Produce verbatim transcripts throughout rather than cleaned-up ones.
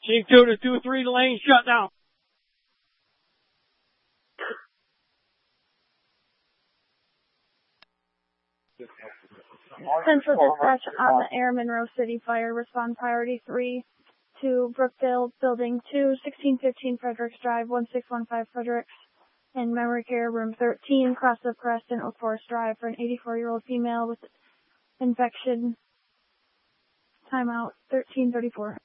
Chief two to two three, the lane shut down. Central Dispatch on the Air Monroe City Fire. Respond priority three to Brookdale Building two, sixteen fifteen Fredericks Drive, one six one five Fredericks. In memory care, room thirteen, Cross of Crest and Oak Forest Drive for an eighty-four-year-old female with infection. Timeout thirteen thirty-four.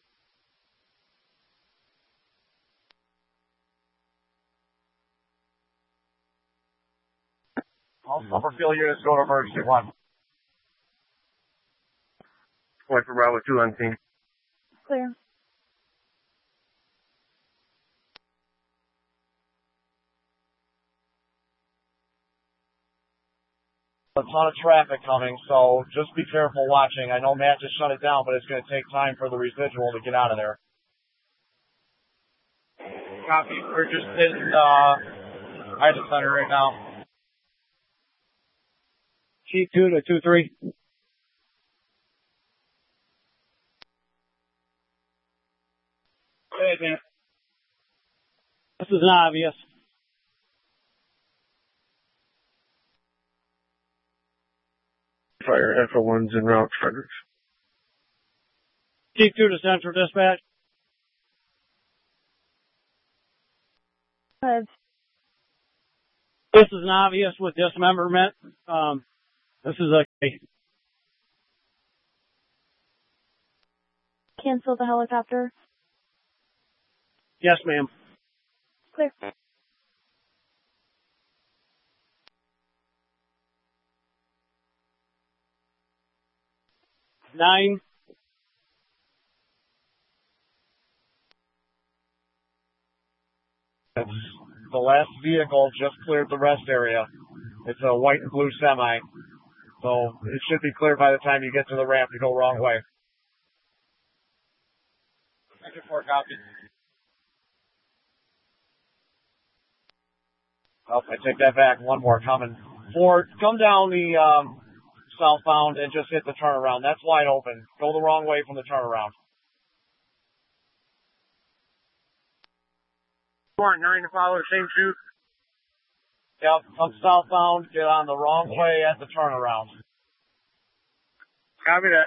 All Summerfield units go to emergency one. Point for Bravo two on scene. Clear. A ton of traffic coming, so just be careful watching. I know Matt just shut it down, but it's going to take time for the residual to get out of there. Copy. We're just in uh, Item Center right now. Chief two to two three. Hey, man. This is not obvious. Fire Echo one's en route, Fredericks. Chief two to Central Dispatch. Good. This is an obvious with dismemberment. Um, this is a Cancel the helicopter. yes, ma'am. Clear. Nine. It's the last vehicle just cleared the rest area. It's a white and blue semi. So it should be clear by the time you get to the ramp to go wrong way. Thank you for a copy. Oh, I take that back. One more coming. Ford, come down the um, southbound and just hit the turnaround. That's wide open. Go the wrong way from the turnaround. Four nine to follow the same shoot. Yep, come southbound, get on the wrong way at the turnaround. Copy that.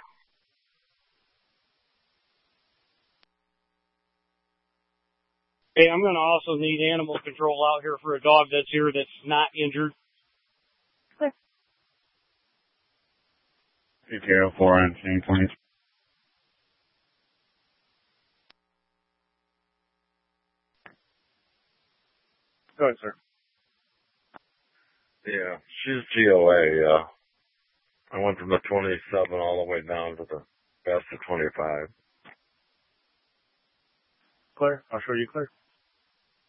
Hey, I'm going to also need animal control out here for a dog that's here that's not injured. Clear. P K oh four on scene, please. Go ahead, sir. Yeah, she's G O A. Uh, I went from the twenty-seven all the way down to the best of twenty-five. Clear. I'll show you clear.